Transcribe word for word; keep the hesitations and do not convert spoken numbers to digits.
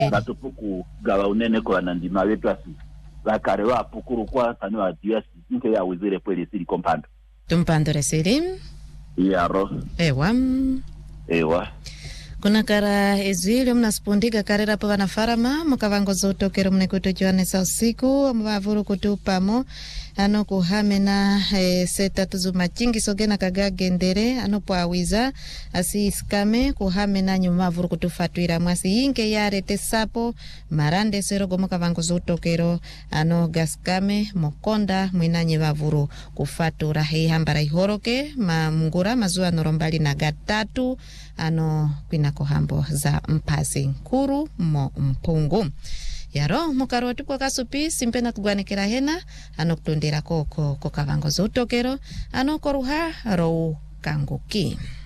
Gatupuku gawa unene kwa nandima wetu asi. Wakare wa pukuru kwa sanu wa diasi. Nke ya wizire pwede siri kompando. Tumpando resiri. Iyaro. Ewa. Ewa. Kuna kara ezwili mnaspundiga karera pa wanafarama mukavango zoto kero mnekuto joane sa usiku mwavuru kutupamo ano kuhamena e, seta tuzuma chingi sogena kagage ndere ano pwawiza asi iskame kuhamena nyumavuru kutufatuira mwasi inke yare tesapo marande serogo mukavango zoto kero ano gaskame mokonda mwinanye vavuru kufatura hei hambara ihoroke ma mungura mazua norombali na gatatu ano kwina kohambo za mpasi nkuru mo mpungu yaro mukaro tuko kasupi simpena tugwanekera hena ano kutondera koko kokavango zotokero ano koruha ro kanguki.